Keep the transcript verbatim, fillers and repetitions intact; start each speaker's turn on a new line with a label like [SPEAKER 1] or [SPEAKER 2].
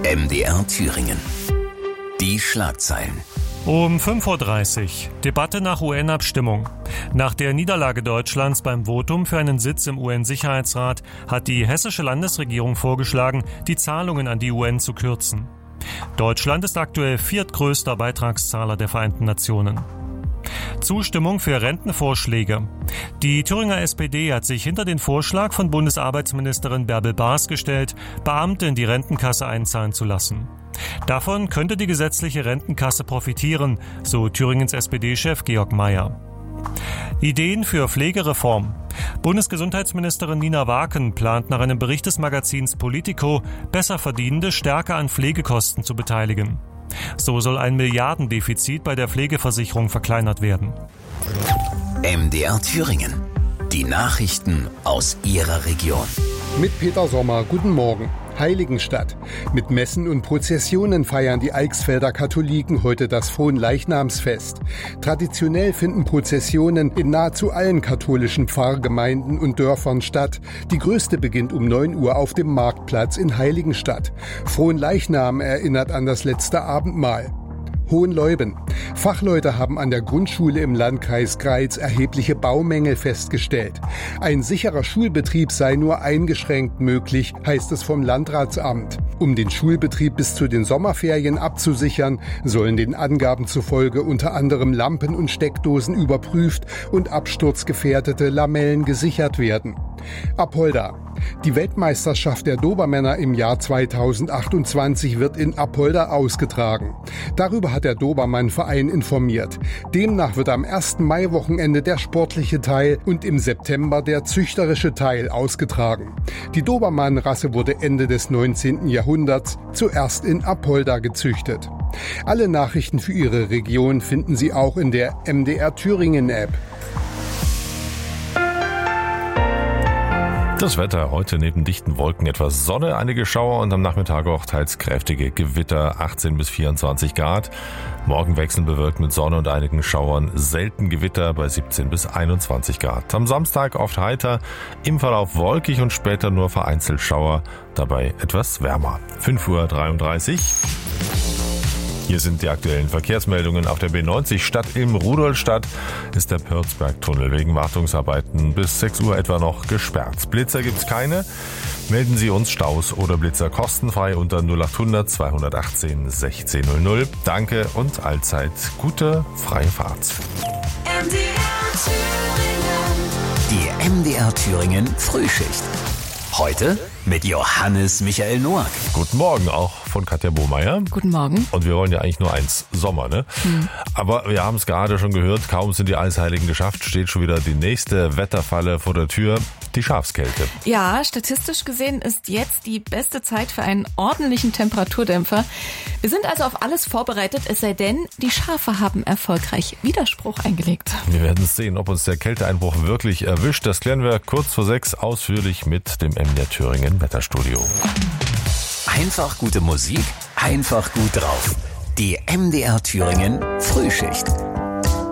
[SPEAKER 1] M D R Thüringen. Die Schlagzeilen.
[SPEAKER 2] Um fünf Uhr dreißig. Debatte nach U N-Abstimmung. Nach der Niederlage Deutschlands beim Votum für einen Sitz im U N-Sicherheitsrat hat die hessische Landesregierung vorgeschlagen, die Zahlungen an die U N zu kürzen. Deutschland ist aktuell viertgrößter Beitragszahler der Vereinten Nationen. Zustimmung für Rentenvorschläge. Die Thüringer S P D hat sich hinter den Vorschlag von Bundesarbeitsministerin Bärbel Baas gestellt, Beamte in die Rentenkasse einzahlen zu lassen. Davon könnte die gesetzliche Rentenkasse profitieren, so Thüringens S P D-Chef Georg Mayer. Ideen für Pflegereform. Bundesgesundheitsministerin Nina Waken plant nach einem Bericht des Magazins Politico, Besserverdienende stärker an Pflegekosten zu beteiligen. So soll ein Milliardendefizit bei der Pflegeversicherung verkleinert werden.
[SPEAKER 1] M D R Thüringen. Die Nachrichten aus Ihrer Region.
[SPEAKER 3] Mit Peter Sommer, guten Morgen. Heiligenstadt. Mit Messen und Prozessionen feiern die Eichsfelder Katholiken heute das Fronleichnamsfest. Traditionell finden Prozessionen in nahezu allen katholischen Pfarrgemeinden und Dörfern statt. Die größte beginnt um neun Uhr auf dem Marktplatz in Heiligenstadt. Fronleichnam erinnert an das letzte Abendmahl. Hohenleuben. Fachleute haben an der Grundschule im Landkreis Greiz erhebliche Baumängel festgestellt. Ein sicherer Schulbetrieb sei nur eingeschränkt möglich, heißt es vom Landratsamt. Um den Schulbetrieb bis zu den Sommerferien abzusichern, sollen den Angaben zufolge unter anderem Lampen und Steckdosen überprüft und absturzgefährdete Lamellen gesichert werden. Apolda. Die Weltmeisterschaft der Dobermänner im Jahr zweitausendachtundzwanzig wird in Apolda ausgetragen. Darüber hat der Dobermann-Verein informiert. Demnach wird am ersten Maiwochenende der sportliche Teil und im September der züchterische Teil ausgetragen. Die Dobermann-Rasse wurde Ende des neunzehnten Jahrhunderts zuerst in Apolda gezüchtet. Alle Nachrichten für Ihre Region finden Sie auch in der M D R Thüringen-App.
[SPEAKER 4] Das Wetter heute neben dichten Wolken etwas Sonne, einige Schauer und am Nachmittag auch teils kräftige Gewitter, achtzehn bis vierundzwanzig Grad. Morgen wechselnd bewölkt mit Sonne und einigen Schauern, selten Gewitter bei siebzehn bis einundzwanzig Grad. Am Samstag oft heiter, im Verlauf wolkig und später nur vereinzelt Schauer, dabei etwas wärmer. fünf Uhr dreiunddreißig. Hier sind die aktuellen Verkehrsmeldungen. Auf der B neunzig Stadt im Rudolstadt ist der Pürzberg-Tunnel wegen Wartungsarbeiten bis sechs Uhr etwa noch gesperrt. Blitzer gibt's keine. Melden Sie uns Staus oder Blitzer kostenfrei unter null achthundert zweihundertachtzehn sechzehn null null. Danke und allzeit gute freie Fahrt.
[SPEAKER 1] Die M D R Thüringen Frühschicht. Heute mit Johannes Michael Noack.
[SPEAKER 4] Guten Morgen auch von Katja Bohmeier.
[SPEAKER 5] Guten Morgen.
[SPEAKER 4] Und wir wollen ja eigentlich nur eins, Sommer, ne? Hm. Aber wir haben es gerade schon gehört, kaum sind die Eisheiligen geschafft, steht schon wieder die nächste Wetterfalle vor der Tür, die Schafskälte.
[SPEAKER 5] Ja, statistisch gesehen ist jetzt die beste Zeit für einen ordentlichen Temperaturdämpfer. Wir sind also auf alles vorbereitet, es sei denn, die Schafe haben erfolgreich Widerspruch eingelegt.
[SPEAKER 4] Wir werden sehen, ob uns der Kälteeinbruch wirklich erwischt. Das klären wir kurz vor sechs ausführlich mit dem M D R Thüringen Wetterstudio.
[SPEAKER 1] Einfach gute Musik, einfach gut drauf. Die M D R Thüringen Frühschicht.